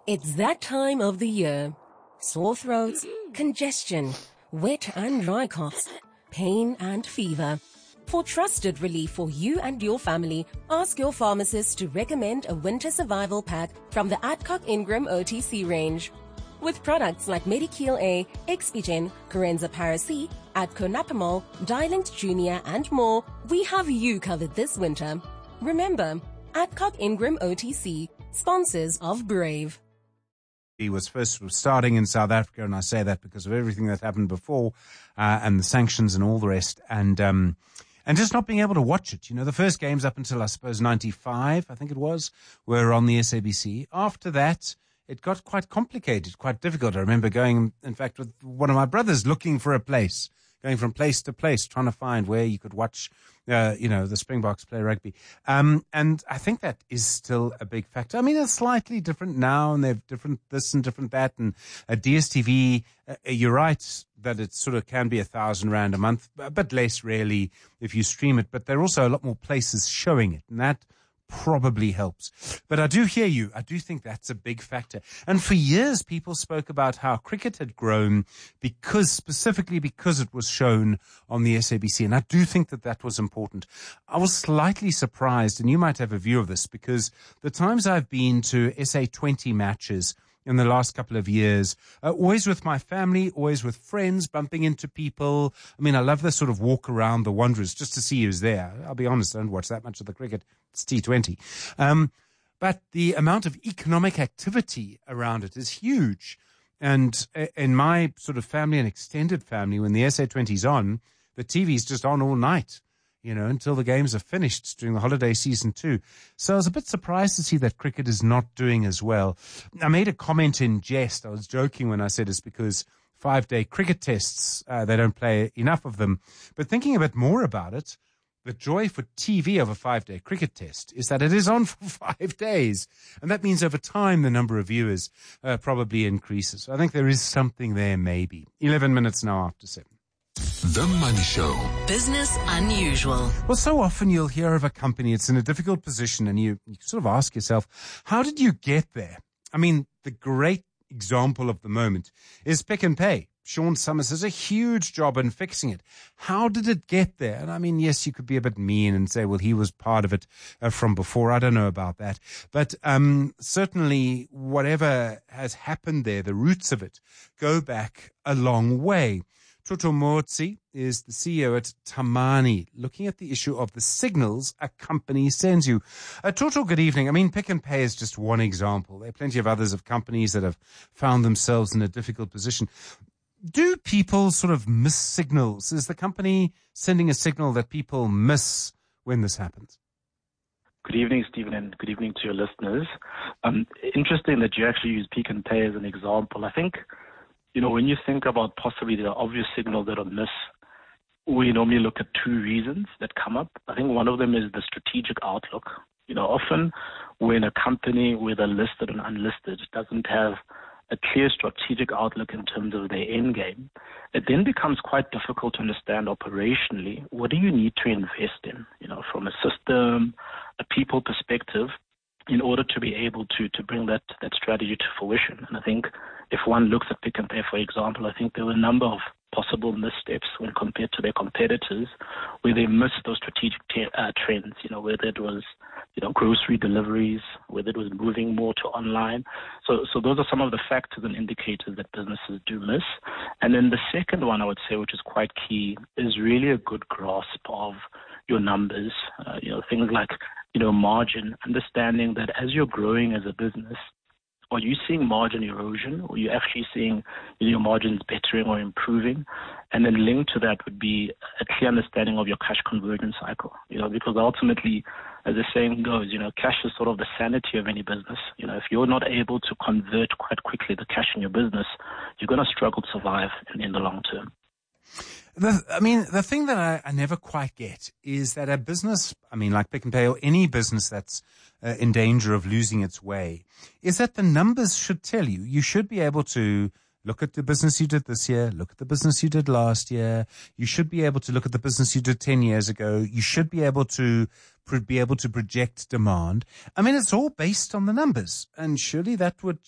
It's that time of the year. Sore throats, congestion, wet and dry coughs, pain and fever. For trusted relief for you and your family, ask your pharmacist to recommend a winter survival pack from the Adcock Ingram OTC range. With products like Medikil A, Expigen, Corenza Paracy, Adco Napamol, Dilinct Junior and more, we have you covered this winter. Remember, Adcock Ingram OTC, sponsors of Brave. He was first starting in South Africa, and I say that because of everything that happened before, and the sanctions and all the rest, and just not being able to watch it. You know, the first games up until, I suppose, 95, I think it was, were on the SABC. After that, it got quite complicated, quite difficult. I remember going, in fact, with one of my brothers looking for a place, going from place to place, trying to find where you could watch, the Springboks play rugby. And I think that is still a big factor. I mean, it's slightly different now, and they've different this and different that. And DSTV, you're right that it sort of can be 1,000 rand a month, but less really if you stream it. But there are also a lot more places showing it, and that probably helps. But I do hear you. I do think that's a big factor. And for years, people spoke about how cricket had grown specifically because it was shown on the SABC. And I do think that that was important. I was slightly surprised, and you might have a view of this, because the times I've been to SA20 matches in the last couple of years, always with my family, always with friends, bumping into people. I mean, I love the sort of walk around the Wanderers just to see who's there. I'll be honest, I don't watch that much of the cricket. It's T20. But the amount of economic activity around it is huge. And in my sort of family and extended family, when the SA20's on, the TV's just on all night, until the games are finished during the holiday season too. So I was a bit surprised to see that cricket is not doing as well. I made a comment in jest. I was joking when I said it's because 5-day cricket tests, they don't play enough of them. But thinking a bit more about it, the joy for TV of a 5-day cricket test is that it is on for 5 days. And that means over time, the number of viewers probably increases. So I think there is something there maybe. 11 minutes now after 7. The Money Show. Business Unusual. Well, so often you'll hear of a company, it's in a difficult position, and you sort of ask yourself, how did you get there? I mean, the great example of the moment is Pick n Pay. Sean Summers has a huge job in fixing it. How did it get there? And I mean, yes, you could be a bit mean and say, well, he was part of it from before. I don't know about that. But certainly whatever has happened there, the roots of it go back a long way. Tutu Motsi is the CEO at Tamani, looking at the issue of the signals a company sends you. Tutu, good evening. I mean, Pick n Pay is just one example. There are plenty of others of companies that have found themselves in a difficult position. Do people sort of miss signals? Is the company sending a signal that people miss when this happens? Good evening, Stephen, and good evening to your listeners. Interesting that you actually use Pick n Pay as an example. I think, when you think about possibly the obvious signals that are missed, we normally look at two reasons that come up. I think one of them is the strategic outlook. Often when a company, whether listed or unlisted, doesn't have a clear strategic outlook in terms of their end game, it then becomes quite difficult to understand operationally, what do you need to invest in, from a system, a people perspective, in order to be able to bring that strategy to fruition. And I think if one looks at Pick n Pay, for example, I think there were a number of possible missteps when compared to their competitors, where they missed those strategic trends, whether it was, grocery deliveries, whether it was moving more to online. So those are some of the factors and indicators that businesses do miss. And then the second one I would say, which is quite key, is really a good grasp of your numbers, things like, margin, understanding that as you're growing as a business, are you seeing margin erosion, or are you actually seeing your margins bettering or improving? And then linked to that would be a clear understanding of your cash conversion cycle, because ultimately, as the saying goes, cash is sort of the sanity of any business. If you're not able to convert quite quickly the cash in your business, you're going to struggle to survive in the long term. The thing that I never quite get is that a business, like Pick n Pay or any business that's in danger of losing its way, is that the numbers should tell you. You should be able to look at the business you did this year, look at the business you did last year. You should be able to look at the business you did 10 years ago. You should be able to project demand. It's all based on the numbers. And surely that would